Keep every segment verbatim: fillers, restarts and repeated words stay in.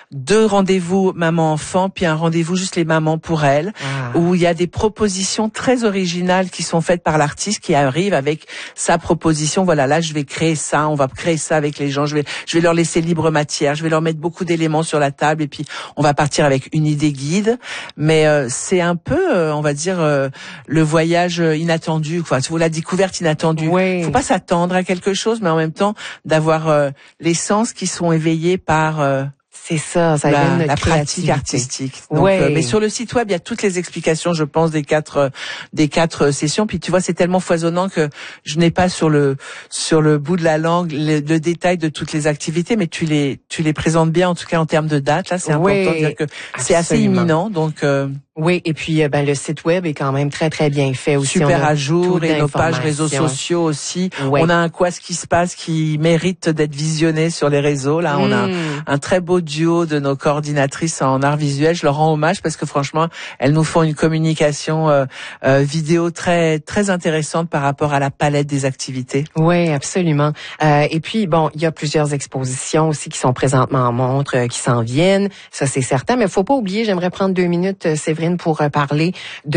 deux rendez-vous maman-enfant, puis un rendez-vous juste les mamans pour elles, ah. où il y a des propositions très originales qui sont faites par l'artiste qui arrive avec sa proposition. Voilà, là je vais créer ça, on va créer ça avec les gens, je vais je vais leur laisser libre matière, je vais leur mettre beaucoup d'éléments sur la table et puis on va partir avec une idée guide. Mais euh, c'est un peu, euh, on va dire, euh, le voyage inattendu, quoi. C'est la découverte inattendue. Oui. Faut pas s'attendre à quelque chose, mais en même temps d'avoir euh, les sens qui sont éveillés par euh, c'est ça, ça la, notre la pratique artistique. Donc, ouais. euh, mais sur le site web, il y a toutes les explications, je pense, des quatre euh, des quatre sessions. Puis tu vois, c'est tellement foisonnant que je n'ai pas sur le sur le bout de la langue le, le détail de toutes les activités, mais tu les tu les présentes bien, en tout cas en termes de date. Là, c'est oui, important de dire que c'est assez imminent. Donc euh, oui, et puis ben le site web est quand même très très bien fait aussi. Super à jour et nos pages réseaux sociaux aussi. Ouais. On a un quoi ce qui se passe qui mérite d'être visionné sur les réseaux. Là, mmh. on a un très beau duo de nos coordinatrices en art visuel. Je leur rends hommage parce que franchement, elles nous font une communication euh, euh, vidéo très très intéressante par rapport à la palette des activités. Oui, absolument. Euh, et puis bon, il y a plusieurs expositions aussi qui sont présentement en montre, euh, qui s'en viennent. Ça c'est certain, mais faut pas oublier. J'aimerais prendre deux minutes, Séverine, pour parler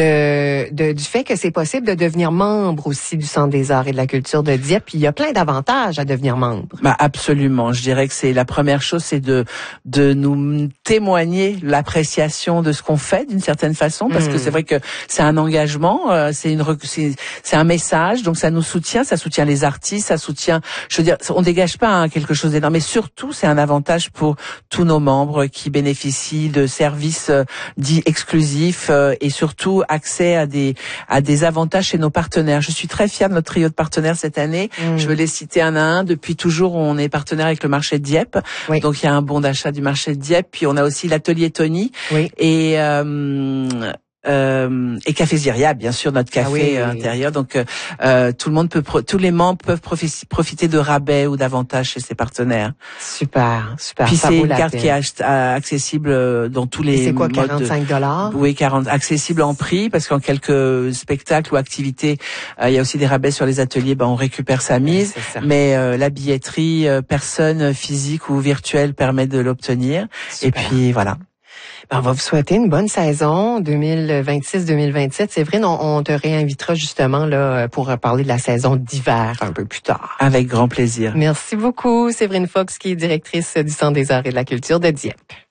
de, de du fait que c'est possible de devenir membre aussi du Centre des arts et de la culture de Dieppe. Puis il y a plein d'avantages à devenir membre. Bah absolument. Je dirais que c'est la première chose, c'est de de nous témoigner l'appréciation de ce qu'on fait d'une certaine façon, parce mmh. que c'est vrai que c'est un engagement, euh, c'est une c'est, c'est un message, donc ça nous soutient, ça soutient les artistes, ça soutient. Je veux dire, on dégage pas hein, quelque chose d'énorme, mais surtout c'est un avantage pour tous nos membres qui bénéficient de services euh, dits exclusifs. Et surtout accès à des à des avantages chez nos partenaires. Je suis très fière de notre trio de partenaires cette année. Mmh. Je veux les citer un à un. Depuis toujours, on est partenaire avec le marché de Dieppe. Oui. Donc il y a un bon d'achat du marché de Dieppe. Puis on a aussi l'atelier Tony. Oui. Et euh, Euh, et Café Ziria, bien sûr, notre café ah oui, euh, intérieur. Donc, euh, tout le monde peut, pro- tous les membres peuvent profi- profiter de rabais ou d'avantages chez ses partenaires. Super, super. Puis ça c'est vaut une la carte peine. qui est ach- accessible dans tous les. Et c'est quoi, modes quarante-cinq dollars? De... Oui, quarante accessible en prix parce qu'en quelques spectacles ou activités, euh, il y a aussi des rabais sur les ateliers. Ben, on récupère sa mise, ouais, mais euh, la billetterie, euh, personne physique ou virtuelle permet de l'obtenir. Super. Et puis voilà. Ben, on va vous souhaiter une bonne saison deux mille vingt-six deux mille vingt-sept. Séverine, on, on te réinvitera justement là pour parler de la saison d'hiver un peu plus tard. Avec grand plaisir. Merci beaucoup, Séverine Fox, qui est directrice du Centre des arts et de la culture de Dieppe.